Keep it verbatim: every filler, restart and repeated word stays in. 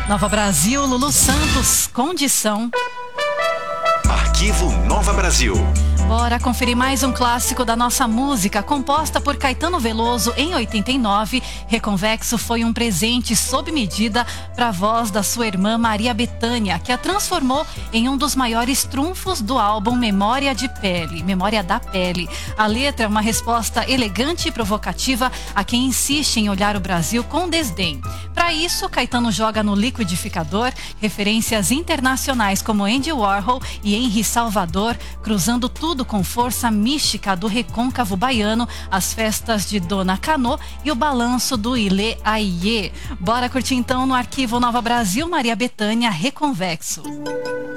Nova Brasil, Lulu Santos, Condição. Arquivo Nova Brasil. Bora conferir mais um clássico da nossa música, composta por Caetano Veloso em oitenta e nove. Reconvexo foi um presente sob medida para a voz da sua irmã Maria Bethânia, que a transformou em um dos maiores trunfos do álbum Memória de Pele, Memória da Pele. A letra é uma resposta elegante e provocativa a quem insiste em olhar o Brasil com desdém. Para isso, Caetano joga no liquidificador referências internacionais como Andy Warhol e Henri Salvador, cruzando tudo com força mística do recôncavo baiano, as festas de Dona Canô e o balanço do Ilê Aie. Bora curtir então no Arquivo Nova Brasil, Maria Bethânia, Reconvexo.